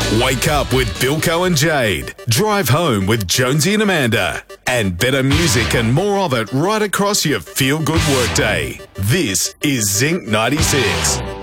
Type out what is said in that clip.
Wake up with Bilko and Jade. Drive home with Jonesy and Amanda. And better music and more of it right across your feel-good workday. This is Zinc 96.